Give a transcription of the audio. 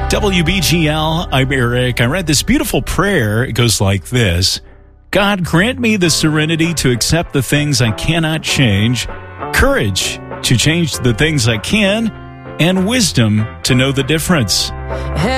WBGL, I'm Eric. I read this beautiful prayer. It goes like this. God, grant me the serenity to accept the things I cannot change, courage to change the things I can, and wisdom to know the difference.